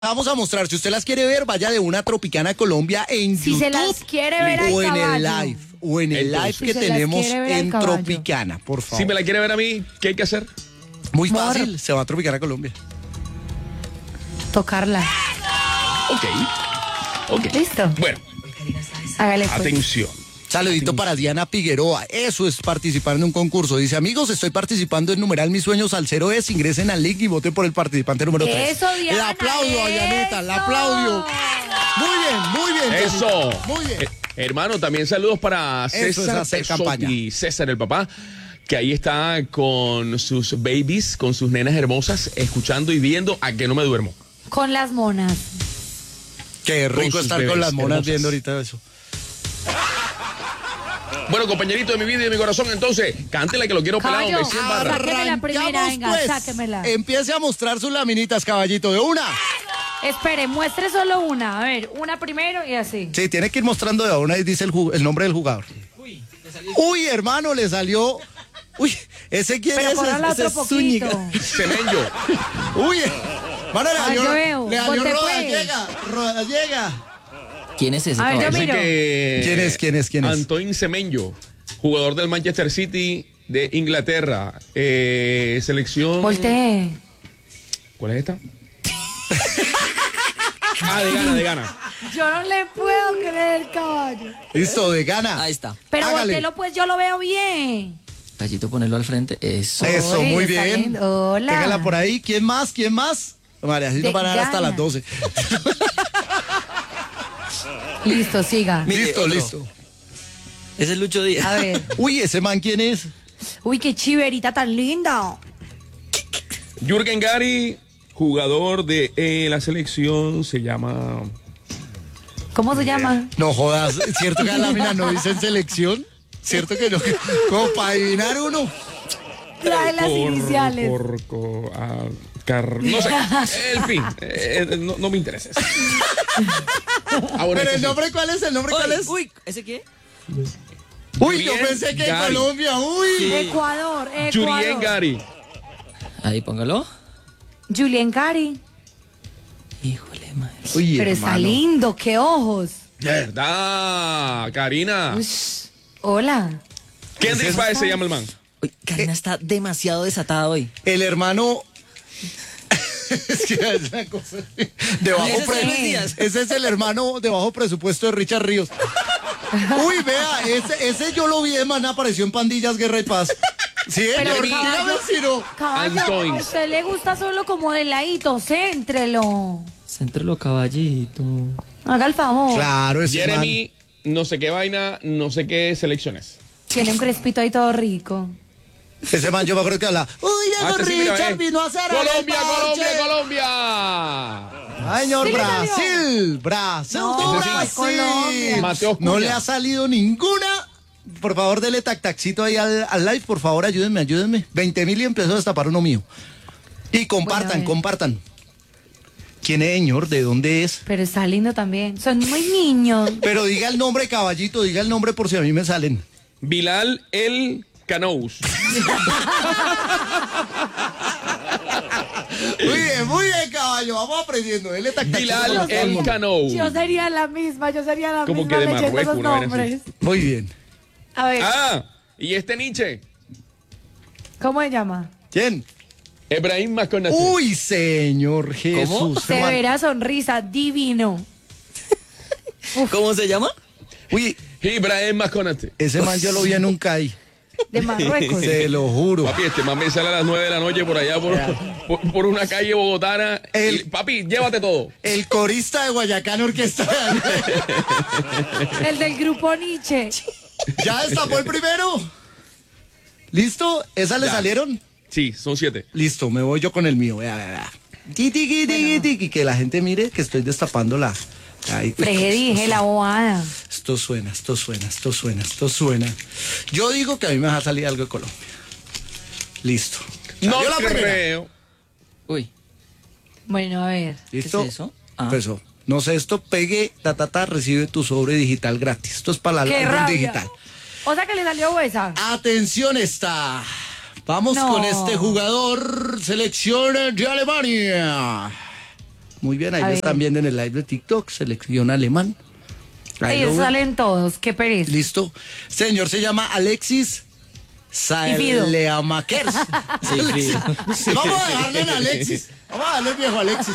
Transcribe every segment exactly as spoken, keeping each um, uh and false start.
vamos a mostrar. Si usted las quiere ver, vaya de una Tropicana Colombia en si YouTube. Se las quiere ver o al en caballo. el live. O en el Entonces, live que si tenemos en caballo. Tropicana, por favor. Si me la quiere ver a mí, ¿qué hay que hacer? Muy Mor. fácil, se va a Tropicana Colombia. Tocarla. Ok. Ok. ¿Listo? Bueno, Hágale pues. atención. Saludito para Diana Figueroa. Eso es participar en un concurso. Dice, amigos, estoy participando en numeral Mis Sueños al cero es. Ingresen al link y voten por el participante número tres. Eso, Diana. Le aplaudo a Dianeta, le aplaudo. Muy bien, muy bien. Eso. Dianita, muy bien. Eh, hermano, también saludos para Eso es César hacer Pesotti, campaña. César el papá, que ahí está con sus babies, con sus nenas hermosas, escuchando y viendo A Que No Me Duermo. Con las monas. Qué Con rico sus estar bebés con las monas hermosas. viendo ahorita eso. Bueno, compañerito de mi vida y de mi corazón, entonces, cántela que lo quiero pelado, Caballo, me cien barras. sáqueme la primera, Arrancamos, venga, pues. sáquemela. Empiece a mostrar sus laminitas, caballito, de una. Espere, muestre solo una. A ver, una primero y así. Sí, tiene que ir mostrando de una y dice el, ju- el nombre del jugador. Uy, hermano, le salió. Uy, ese quién Pero es, córrala ese otro es Zúñiga. poquito. Semenyo. Uy, mano, le Ah, salió, yo veo. le salió Ponte, Roda pues. llega, Roda llega. ¿Quién es ese A ver, yo caballo? Así miro. que- ¿Quién es, quién es, quién es? Antoine Semenyo, jugador del Manchester City de Inglaterra. Eh, selección. Voltee. ¿Cuál es esta? ah, de gana, de gana. Yo no le puedo creer, caballo. Listo, de gana. Ahí está. Pero Hágale. volteelo, pues yo lo veo bien. Gallito, ponerlo al frente. Eso. Eso, Uy, muy está bien. lindo. Hola. Téngala por ahí. ¿Quién más? ¿Quién más? María, así De no van a dar hasta gana. las doce. Listo, siga. Mire, listo, otro. listo. Ese es Lucho Díaz. A ver. Uy, ¿ese man quién es? Uy, qué chiverita tan linda. Jürgen Gary, jugador de eh, la selección, se llama. ¿Cómo se llama? No jodas, ¿cierto que la lámina no dice en selección? ¿Cierto que no? Como para adivinar uno. Trae las Por- iniciales. por- co- ah, car- no sé. En fin, eh, no, no me interesa. eso. Ah, bueno, Pero este el sí. nombre, ¿cuál es? ¿El nombre cuál Uy, es? uy, ¿ese qué? Uy, yo Jurien pensé que en Gary. Colombia, uy. Ecuador, Jurien Ecuador. Gary. Ahí, póngalo. Julien Cari. Híjole, madre. Uy, Pero está hermano. lindo, qué ojos. ¿Verdad, Karina? Ush, hola. Kendrick Páez se llama el man. Uy, Karina está demasiado desatada hoy. El hermano... es que es una cosa de bajo Ese es pre- Luis Díaz. Ese es el hermano de bajo presupuesto de Richard Ríos. Uy, vea, ese, ese yo lo vi, de man, apareció en Pandillas, Guerra y Paz. Sí, Pero señor, dígame caballo, si no. caballo, Antoine. a usted le gusta solo como de ladito, céntrelo. Céntrelo, caballito. Haga el favor. Claro, ese Jeremy, no sé qué vaina, no sé qué selecciones. Tiene un crespito ahí todo rico. man. Ese man yo me acuerdo que habla. Uy, Ah, llegó este sí, mira, Richard, eh. vino a hacer el Colombia, parche. Colombia, Colombia. Ay, señor, Sí le Brasil, Brasil, No, do ese sí. Brasil. Colombia. Mateo No Cunha. le ha salido ninguna. Por favor, dele tac tacito ahí al, al live, por favor, ayúdenme, ayúdenme. veinte mil y empezó a destapar uno mío. Y compartan, Bueno, a ver. compartan. ¿Quién es, señor? ¿De dónde es? Pero está lindo también. Son muy niños. Pero diga el nombre, caballito, diga el nombre por si a mí me salen. Bilal El Canous. Muy bien, muy bien, caballo. Vamos aprendiendo. Dele tac tacito. Bilal por El favor. Canous. Yo sería la misma, yo sería la Como misma que de leyendo Marruecos, esos una vaina así. nombres. Muy bien. A ver, Ah, y este Nietzsche. ¿cómo se llama? ¿Quién? Ebrahim Makonate. Uy, señor Jesús. Se hermano. verá sonrisa, divino. ¿Cómo se llama? Uy, Ibrahim Makonate. ese man yo lo vi en un C A I. De Marruecos. Se lo juro. Papi, este man me sale a las nueve de la noche por allá, por, por, por una calle bogotana. El- Y, papi, llévate todo. El corista de Guayacán Orquesta. El del grupo Nietzsche. ¿Ya destapó el primero? ¿Listo? ¿Esas le Ya. salieron? Sí, son siete. Listo, me voy yo con el mío. Vea, vea, vea. Ti, tiqui, tiqui, tiqui, que la gente mire que estoy destapando la... Ay, Fregué, dije la bobada. esto suena, esto suena, esto suena, esto suena. Yo digo que a mí me va a salir algo de Colombia. Listo. No Salió la primera. creo. Uy, Bueno, a ver. ¿Listo? ¿qué es eso? Ah. Empezó. No sé, esto pegue, ta, ta, ta, recibe tu sobre digital gratis. Esto es para la ¡Qué álbum rabia! digital. O sea que le salió huesa. Atención está. Vamos No. con este jugador, selección de Alemania. Muy bien, ahí A lo ver. están viendo en el live de TikTok, selección alemán. Ahí Ahí lo ven. salen todos, qué pereza. Listo. Señor se llama Alexis Fido. Saleamakers. Sí, sí. Vamos a dejarle en Alexis. Vamos a darle el viejo Alexis.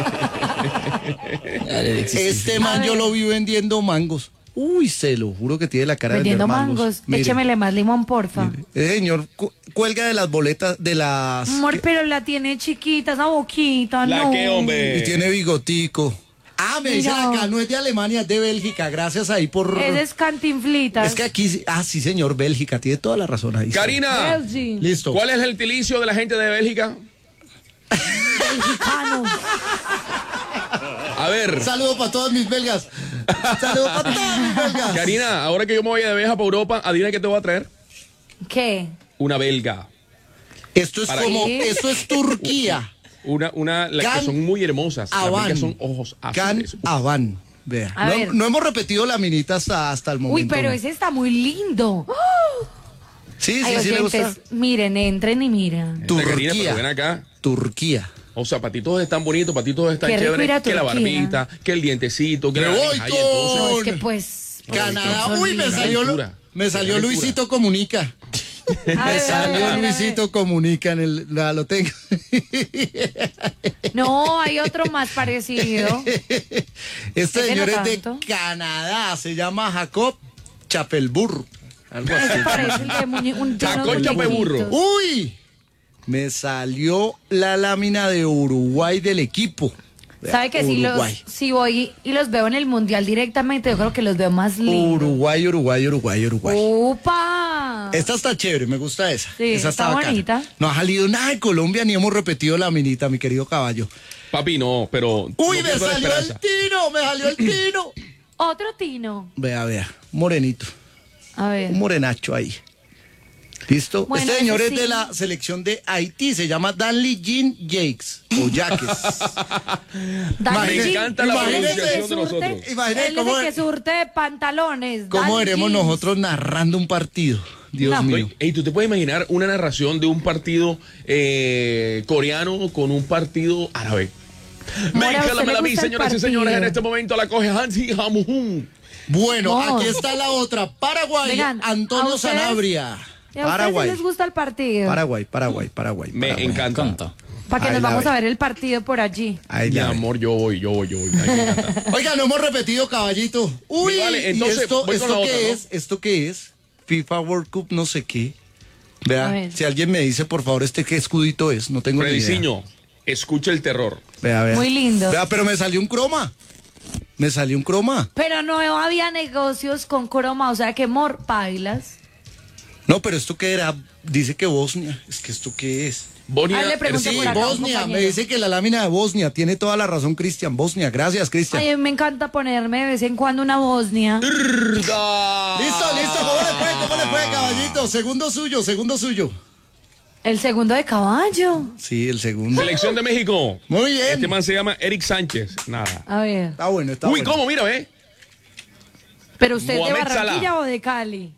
Dale, Alexis, sí, Este sí. man A yo ver. lo vi vendiendo mangos. Uy, se lo juro que tiene la cara Vendiendo de vender mangos. mangos. Mire, Échemele más limón, porfa. ese señor cu- cuelga de las boletas, de las... Amor, pero la tiene chiquita, esa boquita, ¿La no. qué, hombre? Y tiene bigotico. Ah, me dicen Mira. acá, no es de Alemania, es de Bélgica. Gracias ahí por... Ese es cantinflitas. Es que aquí... sí- Ah, sí, señor, Bélgica. Tiene toda la razón ahí. Karina, Belgi. Listo. ¿cuál es el gentilicio de la gente de Bélgica? Mexicano. A ver, Saludos para todos mis belgas. Saludos para todos mis belgas. Karina, ahora que yo me voy de viaje para Europa, adivina qué te voy a traer. ¿Qué? Una belga. Esto es Para- como... ¿Qué? Eso es Turquía. Una, una, las Gan que son muy hermosas. Las Avan. belgas son ojos Can azules. Avan. Vea. A No, ver. no hemos repetido la minita hasta, hasta el momento. Uy, pero ¿no? ese está muy lindo. Sí, Ay, sí, sí le gusta. oyentes, miren, entren y miren. Esta Karina, Turquía. pero ven acá. Turquía. O sea, patitos están bonitos, patitos están Qué rico chéveres. ir a Que la Turquía. barbita, que el dientecito, que ¡Me la voy Ay, con- entonces- No, es que pues... Canadá. son Uy, me lindos. salió, Aventura. me salió Aventura. Luisito Comunica. A Me ver, a ver, a salió ver, a ver. Luisito Comunica en el... La, lo tengo. No, hay otro más parecido. Este Ese señor no es de tanto. Canadá. Se llama Jacob Chapelburg. Algo así. Ese parece el de muñe- un de unos Jacob Chapeburro. muñequitos. Uy, me salió la lámina de Uruguay del equipo. Vea, ¿Sabe que si, los, Uruguay. si voy y los veo en el mundial directamente, yo creo que los veo más lindos? Uruguay, Uruguay, Uruguay, Uruguay. ¡Upa! Esta está chévere, me gusta esa. Sí, esa está bacana. bonita. No ha salido nada de Colombia ni hemos repetido la minita, mi querido caballo. Papi, no, pero. Uy, no me pierdo la salió el esperanza. tino, me salió el tino. Otro tino. Vea, vea, morenito, A ver. un morenacho ahí. ¿Listo? Bueno, este señor ese es de sí. la selección de Haití, se llama Danley Jean Jakes o Jaques. Dale, Me Jim. encanta la Imagínese- pronunciación de surte- nosotros. Imagínese Él cómo- es el que surte de pantalones. ¿Cómo Dale, veremos Jim. nosotros narrando un partido? Dios No. mío. Oye, ey, ¿tú te puedes imaginar una narración de un partido eh, coreano con un partido árabe? Mora, ¿a Venga, usted la le la vi, gusta el señoras y señores, en partido? este momento la coge Hansi Hamuhun. Bueno, No. aquí está la otra. Paraguay, Vengan, Antonio ¿a ustedes- Sanabria. ¿Y a ustedes Paraguay. sí les gusta el partido? Paraguay, Paraguay, Paraguay. Me Paraguay. encanta. Canta. Para que Ahí nos la vamos ve. a ver el partido por allí. Ahí Mi la ve. amor, yo voy, yo voy, yo voy. Ay, me encanta. Oiga, no hemos repetido, caballito. Uy, Sí, vale, ¿y entonces, esto, voy con esto la qué otra, ¿no? es? ¿Esto qué es? FIFA World Cup, no sé qué. A Vea, ver. si alguien me dice, por favor, este qué escudito es, no tengo ni idea. Frediciño, escucha el terror. Vea, vea. Muy lindo. Vea, pero me salió un croma. Me salió un croma. Pero no había negocios con croma, o sea que mor bailas. No, pero esto qué era, dice que Bosnia. Es que esto qué es. Bosnia, Ah, le pregunto Sí, por acá, un Bosnia, me compañero. dice que la lámina de Bosnia, tiene toda la razón, Cristian. Bosnia, gracias, Cristian. Ay, a mí me encanta ponerme de vez en cuando una Bosnia. ¡Herda! Listo, listo, ¿cómo le fue? ¿Cómo le fue, caballito? Segundo suyo, segundo suyo. El segundo de caballo. Sí, el segundo. Selección de México. Muy bien. Este man se llama Eric Sánchez. Nada. A ver. Está bueno, está Uy, bueno. ¿cómo? Mira, ve. ¿Pero usted es de Mohamed Barranquilla Salah. o de Cali?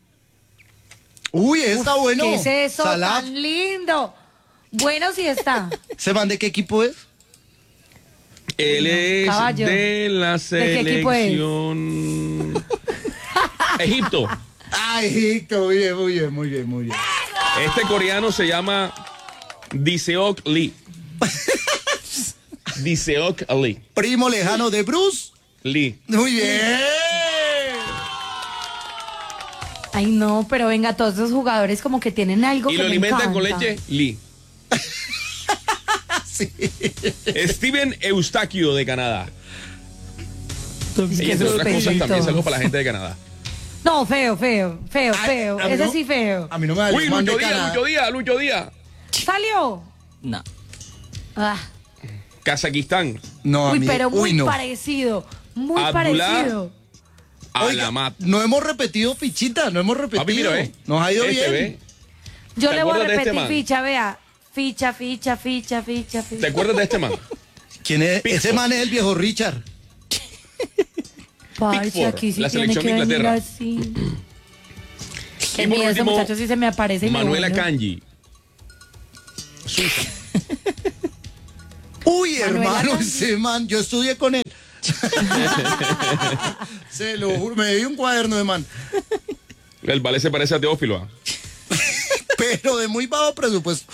Uy, está bueno. ¿Qué es eso Salah. tan lindo? Bueno, sí está. ¿Se man de qué equipo es? Él es Caballo. de la qué equipo es? selección. Egipto. Ah, Egipto, muy bien, muy bien, muy bien, muy bien. Este coreano se llama Diseok Lee. Diseok Lee. Primo lejano de Bruce. Lee. Muy bien. Ay, no, pero venga, todos esos jugadores como que tienen algo Y que lo me alimentan con encanta. leche. Lee. Sí. Steven Eustaquio de Canadá. Es Y que entre esos otras cosas también pelitos. salgo para la gente de Canadá. No, feo, feo, feo, Ay, feo. a mí Ese no- sí feo. A mí no me da Uy, man de Lucho Díaz, Canadá. Lucho Díaz, Lucho Díaz. ¿Salió? No. Ah. Kazajistán. No, a Uy, mí- pero muy uy, no. parecido. Muy Abdullah. parecido. Oiga, Alamat. no hemos repetido fichita, no hemos repetido. Papi, mira, ve. Nos ha ido Este, bien. ve. Yo ¿Te le voy a acuerdas de este repetir man? ficha, vea. Ficha, ficha, ficha, ficha, ficha. ¿Te acuerdas de este man? ¿Quién es? Pickford. Ese man es el viejo Richard. Parce, Pickford, aquí sí la tiene selección que de venir Inglaterra. así. Y Qué por miedo, ese último, muchacho sí se me aparece y me Manuela vuelve. Kanji. Suiza. Uy, Manuel hermano, Arango. ese man, yo estudié con él. Se lo juro, me dio un cuaderno de man. El vale se parece a Teófilo. ¿ah? Pero de muy bajo presupuesto.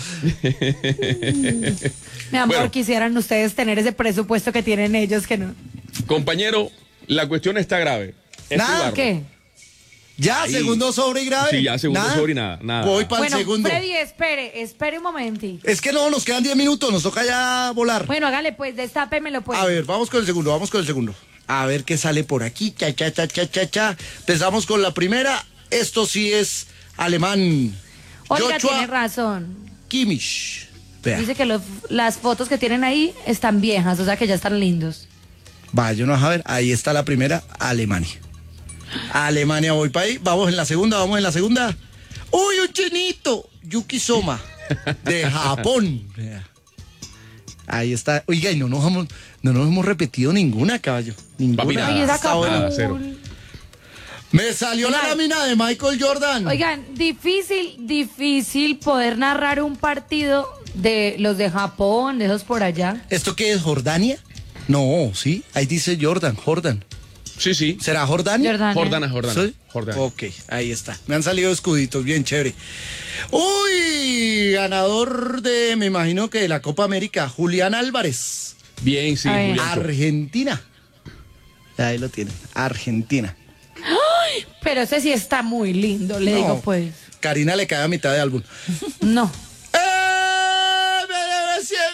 Mi amor, Bueno. quisieran ustedes tener ese presupuesto que tienen ellos que no. Compañero, la cuestión está grave. Es Nada, jugarlo. ¿Qué? Ya, Ahí. segundo sobre y grave. Sí, ya, segundo sobre y nada, nada. Voy para el Bueno, segundo. Freddy, espere, espere un momento. Es que no, nos quedan diez minutos, nos toca ya volar. Bueno, hágale pues, destápemelo pues. A ver, vamos con el segundo, vamos con el segundo. A ver qué sale por aquí. Cha, cha, cha, cha, cha, cha. Empezamos con la primera. Esto sí es alemán. Oiga, Joshua tiene razón. Kimmich. Vea. Dice que los- las fotos que tienen ahí están viejas, o sea que ya están lindos. Váyanos a ver, ahí está la primera, Alemania. Alemania, voy para ahí. Vamos en la segunda, vamos en la segunda. ¡Uy, un chinito! Yuki Soma, de Japón. Vea. Ahí está. Oiga, y no nos hemos, no nos hemos repetido ninguna, caballo. Ninguna. Papi, nada. Ay, esa Está bueno. Nada, cero. Capul. Me salió la Oigan. lámina de Michael Jordan. Oigan, difícil, difícil poder narrar un partido de los de Japón, de esos por allá. ¿Esto qué es, Jordania? No, sí, ahí dice Jordan, Jordan. Sí, sí. ¿Será Jordania? Jordania. Jordana, Jordana. ¿Sí? Jordana. Ok, ahí está. Me han salido escuditos, bien chévere. Uy, ganador de, me imagino que de la Copa América, Julián Álvarez, Bien, sí, A ver. Juliancho. Argentina. Ahí lo tienen, Argentina. Pero ese sí está muy lindo, le No, digo pues. Karina le cae a mitad de álbum. No. ¡Eh! ¡Me debe cien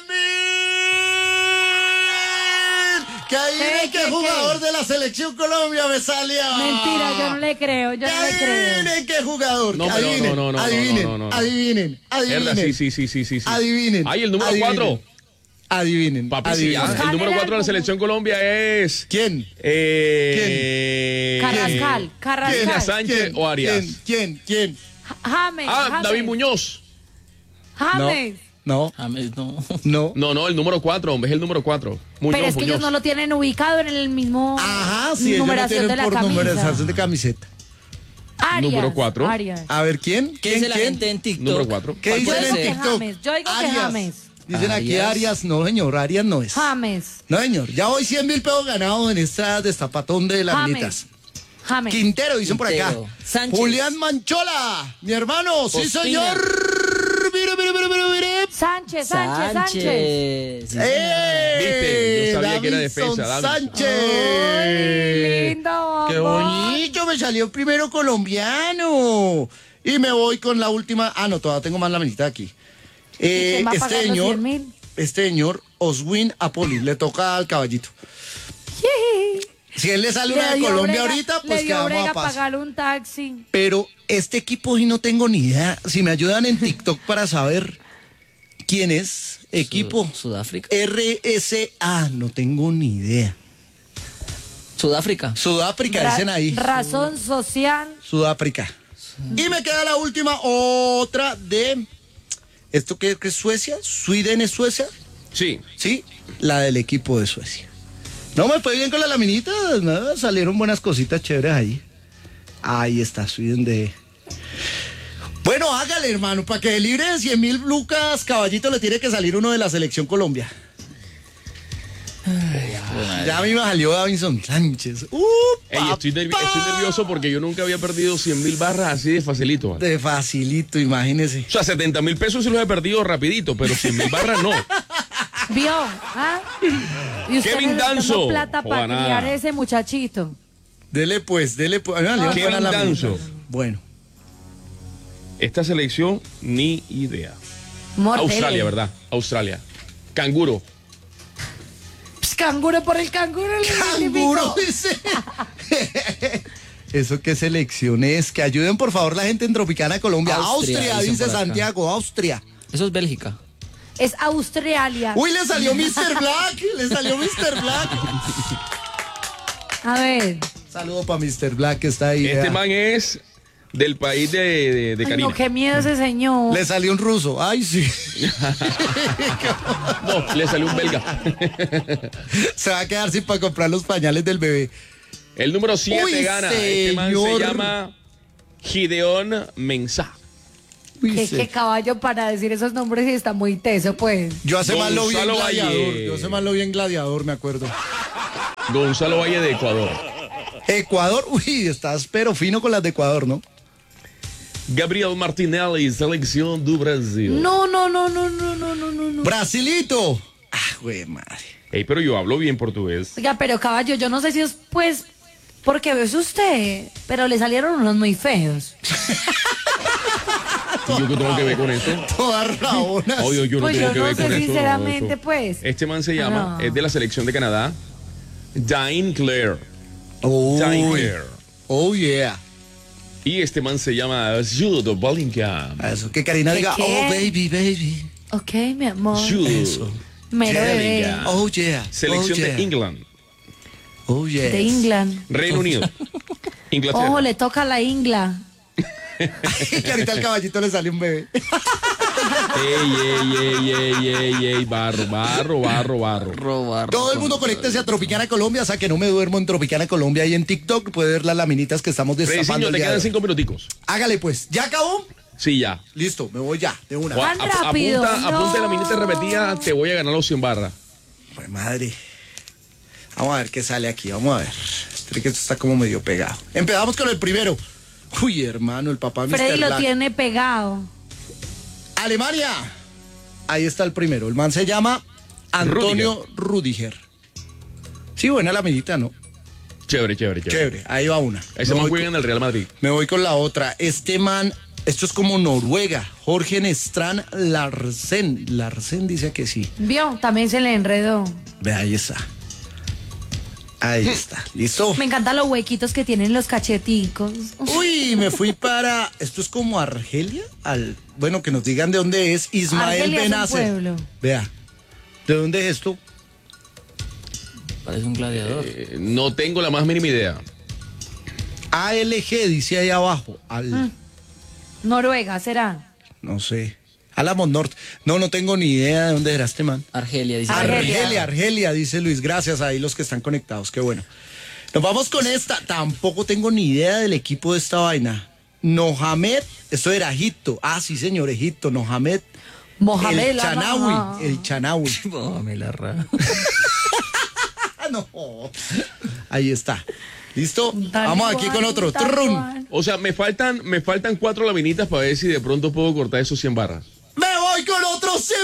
mil! Que adivinen ¿Qué, qué qué, jugador qué? de la selección Colombia me salía. Mentira, yo no le creo, yo Que no le creo. adivinen qué jugador. No, que pero adivinen, no, no, no, adivinen, no, no, no. adivinen, adivinen. Verdad, sí, sí, sí, sí, sí, sí. Adivinen. Ay, el número adivinen, cuatro. Adivinen. Papi, sí, adivinen. ya. Buscar El número el cuatro de la álbum. selección Colombia es. ¿Quién? Eh, Carrascal, Carrascal. ¿Quién? Sánchez ¿Quién? o Arias? ¿Quién? ¿Quién? ¿Quién? James. Ah, James. David Muñoz. James. No, James, no. no. No, no, el número cuatro, hombre, es el número cuatro. Muñoz, Pero es que Muñoz. ellos no lo tienen ubicado en el mismo Ajá, sí, ellos lo numeración tienen de la por camisa. numeración de camiseta. Arias, Número cuatro. Arias. A ver, ¿quién? ¿Qué ¿Quién? dice la ¿Quién? gente en TikTok? Número cuatro. ¿Qué ¿Cuál dicen puede en Yo digo ser? que TikTok? James, yo digo que Arias. James. Dicen aquí Arias. Arias, no señor, Arias no es. James. No señor, ya hoy cien mil pesos ganados en esta destapatón de las James. minitas. James. Quintero, dicen por acá. Quintero. Sánchez. Julián Manchola, mi hermano, sí Ospina. señor. Mire, mire, mire, mire, mire. Sánchez, Sánchez, Sánchez. Sánchez. Sí, ¡Eh! Viste, yo sabía que era Davinson defensa, Davinson. Sánchez. Ay, lindo, ¡Qué bombón. bonito! Me salió primero colombiano. Y me voy con la última. Ah, no, todavía tengo más la minita aquí. Eh, quién va a este pagar los señor, cien mil? este señor, Oswin Apoli, le toca al caballito. Si él le sale una de dio Colombia brega- ahorita, le pues dio quedamos brega a paz. pagar un taxi. Pero este equipo sí no tengo ni idea. Si me ayudan en TikTok para saber quién es, equipo Su- Sudáfrica. R S A, no tengo ni idea. Sudáfrica. Sudáfrica, Ra- dicen ahí. Razón social. Sudáfrica. Y me queda la última, otra de... ¿Esto qué, qué es Suecia? ¿Sweden es Suecia? Sí. Sí, la del equipo de Suecia. No me fue bien con la laminita, nada, salieron buenas cositas chéveres ahí. Ahí está, Sweden de... Bueno, hágale, hermano, para que libre de cien mil lucas, caballito, le tiene que salir uno de la selección Colombia. Ya a mí me salió Davinson Sánchez. ¡Uh, Ey, estoy, nervi- papá! estoy nervioso porque yo nunca había perdido cien mil barras así de facilito. man. De facilito, imagínese. O sea, setenta mil pesos sí los he perdido rapidito, pero cien mil barras no. ¿Vio? ¿Ah? Y usted Kevin necesitando Danzo. plata para Juana. criar a ese muchachito. Dele pues, dele pues. A mí me salieron Kevin buenas laminitas. Danzo. Bueno. Esta selección, ni idea. Mortele. Australia, ¿verdad? Australia. Canguro. Pss, canguro por el canguro. el Canguro, científico. dice. ¿Eso qué selección es? Que ayuden por favor la gente en Tropicana Colombia. Austria, Austria, dicen dice por acá. Santiago, Austria. Eso es Bélgica. Es Australia. Uy, le salió mister Black, le salió mister Black. A ver. Saludo para mister Black que está ahí. Este vea. man es del país de, de, de Ay, Karina. no, qué miedo ese señor. Le salió un ruso. Ay, sí. No, le salió un belga. Se va a quedar sin para comprar los pañales del bebé. El número siete Uy, gana. Este man se señor. llama Gideon Mensah. Uy, Que, sí. que caballo para decir esos nombres y está muy teso, pues. Yo hace más lo vi en Gonzalo Valle. Gladiador. Yo hace más lo vi en Gladiador, me acuerdo. Gonzalo Valle de Ecuador. Ecuador, uy, estás pero fino con las de Ecuador, ¿no? Gabriel Martinelli, selección do Brasil. No, no, no, no, no, no, no, no, no. Brasilito. Ah, güey, madre. Ey, pero yo hablo bien portugués. Oiga, pero caballo, yo no sé si es pues porque ves usted, pero le salieron unos muy feos. ¿Y yo qué tengo que ver con eso? Todas rabonas. Obvio, yo no Pues tengo yo que no ver sé con eso. sinceramente, eso. pues. Este man se Ah, llama, no. es de la selección de Canadá, Dane Claire. Uy. Dane Claire. Oh, yeah. Y este man se llama Jude Bellingham. Eso, que Karina ¿Qué, diga, qué? oh, baby, baby. Ok, mi amor. Jude Eso. Mero bebé. Bellingham. Oh, yeah. Selección oh, yeah. de England, Oh, yeah. De England. Reino Unido, Inglaterra. Ojo, le toca a la Ingla. Que ahorita al caballito le sale un bebé. Ey, ey, ey, ey, ey, ey, barro, barro, barro, barro. Robar. Todo el mundo conéctese a Tropicana Colombia, o sea que no me duermo en Tropicana Colombia y en TikTok puede ver las laminitas que estamos destapando Frediciño, el te día de quedan hoy. cinco minuticos. Hágale pues, ¿ya acabó? Sí, ya. Listo, me voy ya, de una. Juan. Ap- rápido, Apunta, no. apunta la minita repetida, te voy a ganar los cien barras. Pues madre. Vamos a ver qué sale aquí, vamos a ver. Creo que esto está como medio pegado. Empezamos con el primero. Uy, hermano, el papá Freddy mister lo Black. tiene pegado. Alemania. Ahí está el primero. El man se llama Antonio Rudiger. Sí, buena la amiguita, ¿no? Chévere, chévere, chévere. Chévere, ahí va una. Ese me, man voy juega con, en el Real Madrid. me voy con la otra. Este man, esto es como Noruega. Jorge Nestran Larsen. Larsen dice que sí. ¿Vio? También se le enredó. Ve, ahí está. Ahí está. ¿Listo? Me encantan los huequitos que tienen los cacheticos. Uy, me fui para. Esto es como Argelia. Al, bueno, que nos digan de dónde es Ismael Argelia es un Benacer. pueblo. Vea. ¿De dónde es esto? Parece un gladiador. Eh, no tengo la más mínima idea. A L G dice ahí abajo. Al, Noruega, ¿será? No sé. Álamos Norte. No, no tengo ni idea de dónde era este man. Argelia, dice. Argelia. Argelia, Argelia, dice Luis. Gracias ahí los que están conectados. Qué bueno. Nos vamos con esta. Tampoco tengo ni idea del equipo de esta vaina. Mohamed, esto era Egipto. Ah, sí, señor, Egipto. Mohamed. Mohamed El la- Chanawi. El Chanawi. Oh, me la ra. Ah, no. Ahí está. ¿Listo? Tal Vamos aquí cual, con otro. tal Trrrun. cual. O sea, me faltan, me faltan cuatro laminitas para ver si de pronto puedo cortar esos cien barras. Me voy con otros cien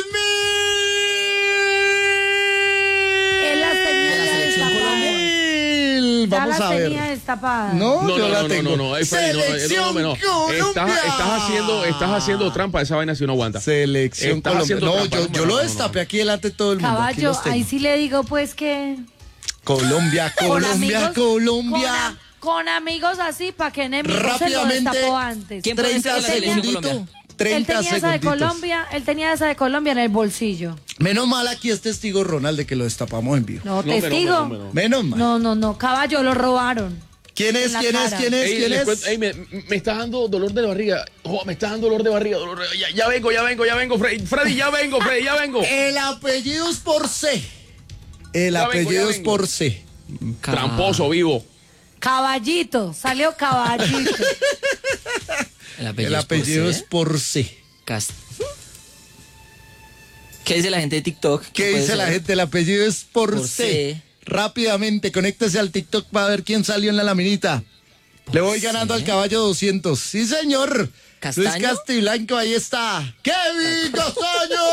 Él las tenía De la ya selección destapadas. mil. Ya Vamos las a ver. tenía destapadas. No, No, yo no, la no, tengo. no, no, no, ay, Freddy, no, no, no, Selección no, no. Estás, Colombia. estás haciendo, estás haciendo trampa, esa vaina si no aguanta. Selección Estás Colombia. haciendo No, trampa, yo, no, yo no, lo no, no, destapé no. aquí delante de todo el mundo. Aquí Caballo, los tengo. ahí sí le digo pues que... Colombia, con Colombia, amigos- Colombia. Con, am- con amigos así, para que enemigos se lo Rápidamente. destapó antes. ¿Quién puede ser treinta de la selección segunditos. Colombia? Él treinta tenía esa de segunditos. Colombia, él tenía esa de Colombia en el bolsillo. Menos mal aquí es testigo Ronald de que lo destapamos en vivo. No, No, pero, testigo. pero, pero. Menos mal. No, no, no, caballo, lo robaron. ¿Quién es? en la ¿Quién es? cara. ¿Quién es? Ey, ¿Quién les es? cuento- ey, me, me está dando dolor de barriga. Oh, me está dando dolor de barriga. dolor de- ya, ya vengo, ya vengo, ya vengo, Freddy. Freddy, ya vengo, Freddy, ya vengo. El apellido es por C. El Ya vengo, apellido ya es vengo. por C. Ca- Tramposo, vivo. Caballito, salió caballito. El apellido, El apellido es es por C. Cast. ¿Qué dice la gente de TikTok? ¿Qué puede dice la ser? gente? El apellido es por, Por C. C. Rápidamente, conéctese al TikTok para ver quién salió en la laminita. Le voy C. ganando al caballo doscientos. Sí, señor. ¿Castaño? Luis Castiblanco, ahí está. ¡Kevin Castaño!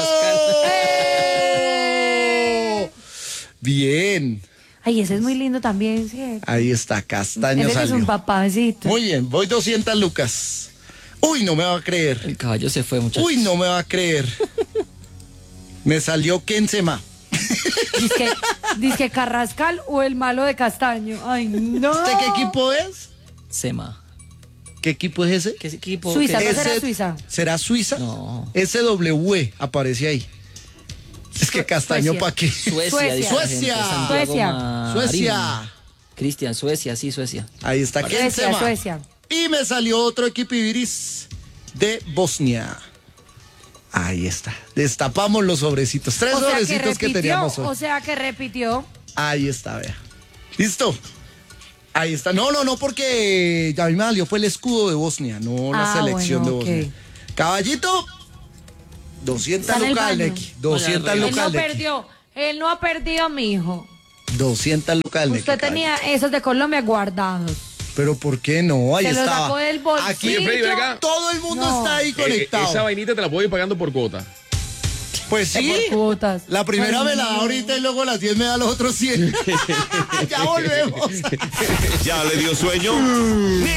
¡Eh! Bien. Ay, ese es muy lindo también, ¿sí? Ahí está, Castaño Ese sí es salió. un papacito. Muy bien, voy doscientas lucas. Uy, no me va a creer. El caballo se fue, muchachos. Uy, no me va a creer. Me salió Kensema. Dice, dice Carrascal o el malo de Castaño. Ay, no. ¿Este qué equipo es? Sema. ¿Qué equipo es ese? ¿Qué equipo? Suiza, qué- ¿no será Ese- Suiza? ¿Será Suiza? No. S W aparece ahí. Es que Castaño, Suecia. ¿para qué? Suecia. Suecia. dice la gente. Suecia. Santiago Suecia. Marín. Suecia. Cristian, Suecia, sí, Suecia. Ahí está Suecia, Kensema. Suecia. Y me salió otro equipo Ibiris de Bosnia. Ahí está. Destapamos los sobrecitos. Tres O sea que sobrecitos que, repitió, teníamos hoy. o sea que repitió. Ahí está, vea. ¿Listo? Ahí está. No, no, no, porque a mí me salió fue el escudo de Bosnia, no la Ah, selección bueno, de ok. Bosnia. Caballito, doscientas Está en el lucas al baño. Nequi. doscientas Él Él lucas no al Nequi. perdió, él no ha perdido, mijo. doscientas lucas al Nequi. Usted tenía esos de Colombia guardados. Pero ¿por qué no? Ahí Se lo estaba. sacó del bolsillo. Aquí Oye, Freddy, ven acá. todo el mundo No. está ahí Eh, conectado. esa vainita te la puedo ir pagando por cuota. Pues sí. Por cuotas. La primera Ay, me la da no. ahorita y luego las diez me da los otros cien. Ya volvemos. ¿Ya le dio sueño?